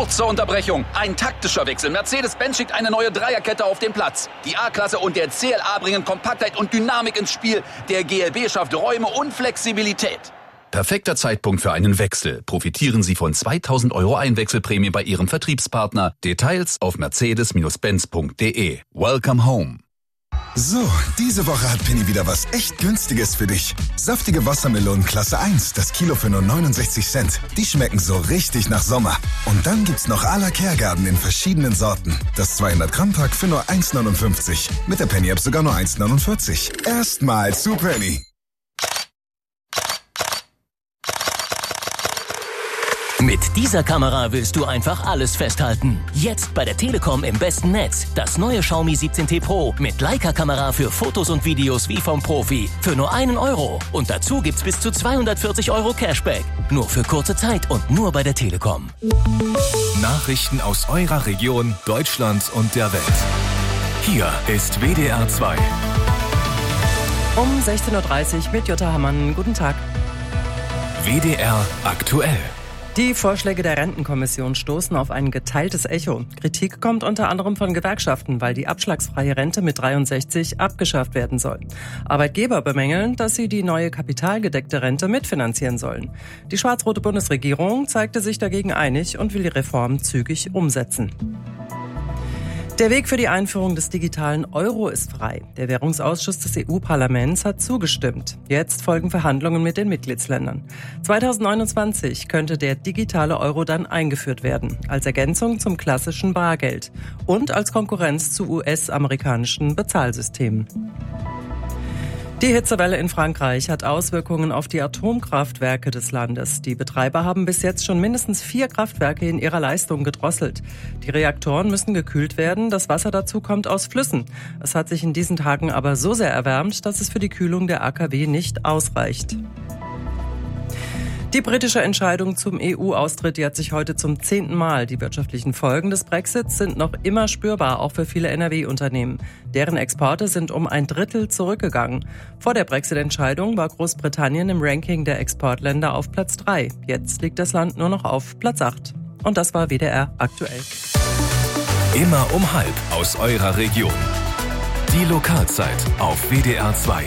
Kurze Unterbrechung. Ein taktischer Wechsel. Mercedes-Benz schickt eine neue Dreierkette auf den Platz. Die A-Klasse und der CLA bringen Kompaktheit und Dynamik ins Spiel. Der GLB schafft Räume und Flexibilität. Perfekter Zeitpunkt für einen Wechsel. Profitieren Sie von 2.000 € Einwechselprämie bei Ihrem Vertriebspartner. Details auf mercedes-benz.de. Welcome home. So, diese Woche hat Penny wieder was echt Günstiges für dich. Saftige Wassermelonen Klasse 1, das Kilo für nur 69 Cent. Die schmecken so richtig nach Sommer. Und dann gibt's noch à la Kehrgarten in verschiedenen Sorten. Das 200-Gramm-Pack für nur 1,59. Mit der Penny-App sogar nur 1,49. Erstmal zu Penny. Mit dieser Kamera willst du einfach alles festhalten. Jetzt bei der Telekom im besten Netz. Das neue Xiaomi 17T Pro mit Leica-Kamera für Fotos und Videos wie vom Profi. Für nur 1 €. Und dazu gibt's bis zu 240 € Cashback. Nur für kurze Zeit und nur bei der Telekom. Nachrichten aus eurer Region, Deutschland und der Welt. Hier ist WDR 2. Um 16:30 Uhr mit Jutta Hammann. Guten Tag. WDR aktuell. Die Vorschläge der Rentenkommission stoßen auf ein geteiltes Echo. Kritik kommt unter anderem von Gewerkschaften, weil die abschlagsfreie Rente mit 63 abgeschafft werden soll. Arbeitgeber bemängeln, dass sie die neue kapitalgedeckte Rente mitfinanzieren sollen. Die schwarz-rote Bundesregierung zeigte sich dagegen einig und will die Reform zügig umsetzen. Der Weg für die Einführung des digitalen Euro ist frei. Der Währungsausschuss des EU-Parlaments hat zugestimmt. Jetzt folgen Verhandlungen mit den Mitgliedsländern. 2029 könnte der digitale Euro dann eingeführt werden, als Ergänzung zum klassischen Bargeld und als Konkurrenz zu US-amerikanischen Bezahlsystemen. Die Hitzewelle in Frankreich hat Auswirkungen auf die Atomkraftwerke des Landes. Die Betreiber haben bis jetzt schon mindestens 4 Kraftwerke in ihrer Leistung gedrosselt. Die Reaktoren müssen gekühlt werden. Das Wasser dazu kommt aus Flüssen. Es hat sich in diesen Tagen aber so sehr erwärmt, dass es für die Kühlung der AKW nicht ausreicht. Die britische Entscheidung zum EU-Austritt jährt sich heute zum 10. Mal. Die wirtschaftlichen Folgen des Brexits sind noch immer spürbar, auch für viele NRW-Unternehmen. Deren Exporte sind um 1/3 zurückgegangen. Vor der Brexit-Entscheidung war Großbritannien im Ranking der Exportländer auf Platz 3. Jetzt liegt das Land nur noch auf Platz 8. Und das war WDR aktuell. Immer um 12 aus eurer Region. Die Lokalzeit auf WDR 2.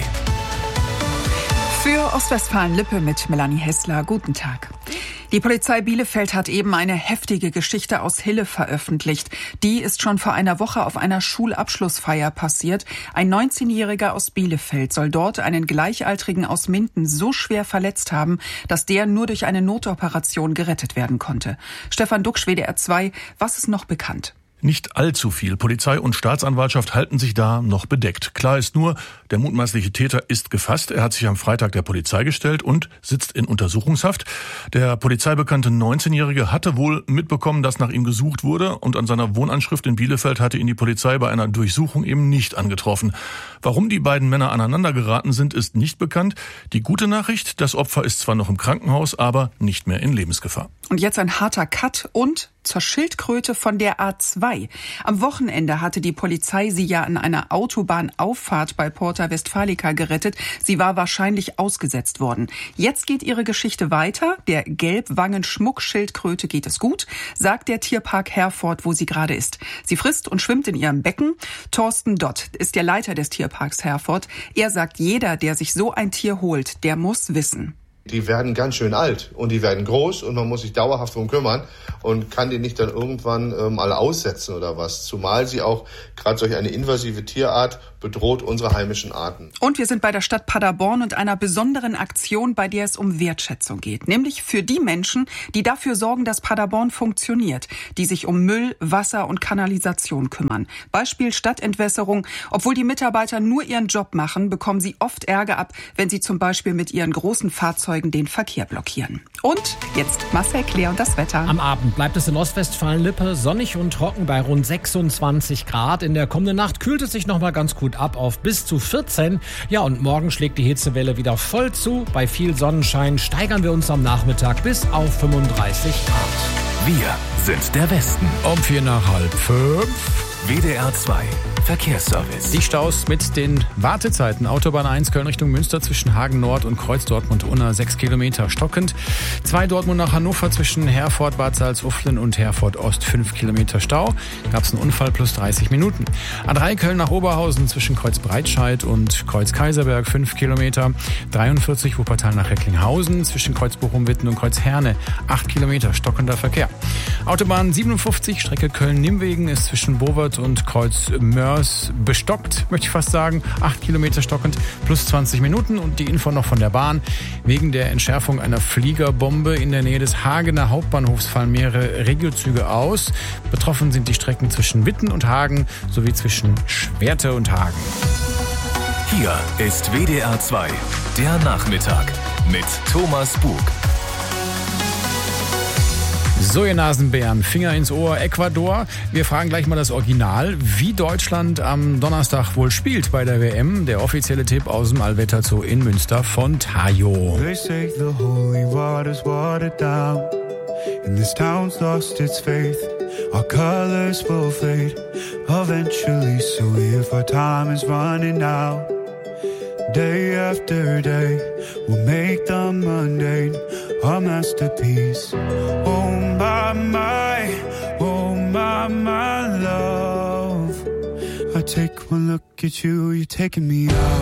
Für Ostwestfalen-Lippe mit Melanie Hessler. Guten Tag. Die Polizei Bielefeld hat eben eine heftige Geschichte aus Hille veröffentlicht. Die ist schon vor einer Woche auf einer Schulabschlussfeier passiert. Ein 19-Jähriger aus Bielefeld soll dort einen Gleichaltrigen aus Minden so schwer verletzt haben, dass der nur durch eine Notoperation gerettet werden konnte. Stefan Duxch, WDR 2, was ist noch bekannt? Nicht allzu viel. Polizei und Staatsanwaltschaft halten sich da noch bedeckt. Klar ist nur, der mutmaßliche Täter ist gefasst. Er hat sich am Freitag der Polizei gestellt und sitzt in Untersuchungshaft. Der polizeibekannte 19-Jährige hatte wohl mitbekommen, dass nach ihm gesucht wurde, und an seiner Wohnanschrift in Bielefeld hatte ihn die Polizei bei einer Durchsuchung eben nicht angetroffen. Warum die beiden Männer aneinander geraten sind, ist nicht bekannt. Die gute Nachricht, das Opfer ist zwar noch im Krankenhaus, aber nicht mehr in Lebensgefahr. Und jetzt ein harter Cut und zur Schildkröte von der A2. Am Wochenende hatte die Polizei sie ja an einer Autobahnauffahrt bei Porta Westfalica gerettet. Sie war wahrscheinlich ausgesetzt worden. Jetzt geht ihre Geschichte weiter. Der Gelbwangen-Schmuckschildkröte geht es gut, sagt der Tierpark Herford, wo sie gerade ist. Sie frisst und schwimmt in ihrem Becken. Thorsten Dott ist der Leiter des Tierparks Herford. Er sagt, jeder, der sich so ein Tier holt, der muss wissen: Die werden ganz schön alt und die werden groß und man muss sich dauerhaft darum kümmern und kann die nicht dann irgendwann alle aussetzen oder was. Zumal sie auch, gerade solch eine invasive Tierart, bedroht unsere heimischen Arten. Und wir sind bei der Stadt Paderborn und einer besonderen Aktion, bei der es um Wertschätzung geht. Nämlich für die Menschen, die dafür sorgen, dass Paderborn funktioniert, die sich um Müll, Wasser und Kanalisation kümmern. Beispiel Stadtentwässerung. Obwohl die Mitarbeiter nur ihren Job machen, bekommen sie oft Ärger ab, wenn sie zum Beispiel mit ihren großen Fahrzeugen den Verkehr blockieren. Und jetzt Marcel Claire und das Wetter. Am Abend bleibt es in Ostwestfalen-Lippe sonnig und trocken bei rund 26 Grad. In der kommenden Nacht kühlt es sich noch mal ganz gut ab auf bis zu 14. Ja, und morgen schlägt die Hitzewelle wieder voll zu. Bei viel Sonnenschein steigern wir uns am Nachmittag bis auf 35 Grad. Wir sind der Westen. Um 4:45. WDR 2 Verkehrsservice. Die Staus mit den Wartezeiten. Autobahn 1 Köln Richtung Münster zwischen Hagen Nord und Kreuz Dortmund-Unna 6 Kilometer stockend. 2 Dortmund nach Hannover zwischen Herford, Bad Salzuflen und Herford Ost 5 Kilometer Stau. Gab es einen Unfall plus 30 Minuten. A3 Köln nach Oberhausen zwischen Kreuz Breitscheid und Kreuz Kaiserberg 5 Kilometer. 43 Wuppertal nach Recklinghausen zwischen Kreuz Bochum-Witten und Kreuz Herne 8 Kilometer stockender Verkehr. Autobahn 57 Strecke Köln-Nimwegen ist zwischen Bowert und Kreuz Mörs bestockt, möchte ich fast sagen. 8 Kilometer stockend plus 20 Minuten. Und die Info noch von der Bahn. Wegen der Entschärfung einer Fliegerbombe in der Nähe des Hagener Hauptbahnhofs fallen mehrere Regiozüge aus. Betroffen sind die Strecken zwischen Witten und Hagen sowie zwischen Schwerte und Hagen. Hier ist WDR 2, der Nachmittag mit Thomas Bug. So, ihr Nasenbären, Finger ins Ohr, Ecuador. Wir fragen gleich mal das Original, wie Deutschland am Donnerstag wohl spielt bei der WM. Der offizielle Tipp aus dem Allwetter Zoo in Münster von Tayo. They say the holy water's watered down and this town's lost its faith. Our colors will fade eventually, so if our time is running out, day after day, we'll make the mundane our masterpiece. Oh my love, I take one look at you, you're taking me out.